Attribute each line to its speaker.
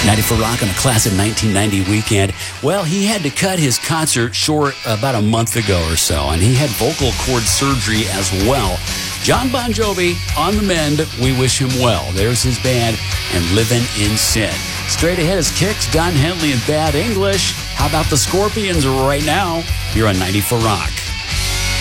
Speaker 1: 94 Rock on a class of 1990 weekend. Well, he had to cut his concert short about a month ago or so, and he had vocal cord surgery as well. John Bon Jovi on the mend. We wish him well. There's his band and Living in Sin. Straight ahead is Kicks, Don Henley, and Bad English. How about the Scorpions right now? You're on 94 Rock.